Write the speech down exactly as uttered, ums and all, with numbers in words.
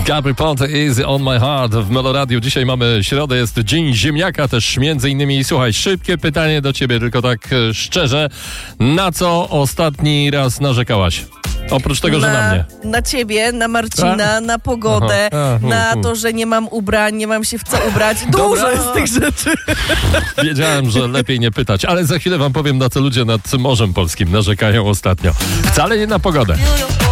Gabry Ponte, Easy on my heart w Meloradiu. Dzisiaj mamy środę, jest Dzień Ziemniaka też między innymi. Słuchaj, szybkie pytanie do ciebie, tylko tak e, szczerze. Na co ostatni raz narzekałaś? Oprócz tego, że na mnie. Na ciebie, na Marcina, A? na pogodę, Aha. A, na hu, hu. to, że nie mam ubrań, nie mam się w co ubrać. Dużo Dobra. jest tych rzeczy. Wiedziałem, że lepiej nie pytać, ale za chwilę wam powiem, na co ludzie nad Morzem Polskim narzekają ostatnio. Wcale nie na pogodę.